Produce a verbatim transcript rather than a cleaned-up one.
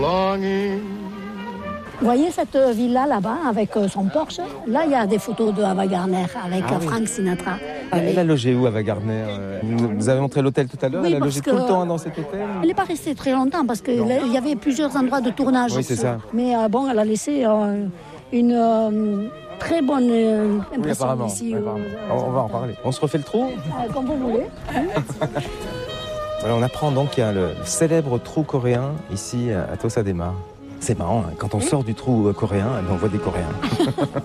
Vous voyez cette villa là-bas avec son Porsche? Là, il y a des photos de Ava Gardner avec ah, Frank oui. Sinatra. Elle, elle a logé où, Ava Gardner? Vous avez montré l'hôtel tout à l'heure. Oui, elle a logé tout le temps dans cet hôtel? Elle n'est pas restée très longtemps parce qu'il y avait plusieurs endroits de tournage. Oui, c'est ça. Mais euh, bon, elle a laissé euh, une euh, très bonne euh, impression oui, apparemment, ici. Oui, apparemment. Euh, on va en parler. On se refait le trou? euh, Comme vous voulez. Voilà, on apprend donc qu'il y a le célèbre trou coréen ici à Tossa de Mar. C'est marrant, hein, quand on sort du trou coréen, on voit des Coréens.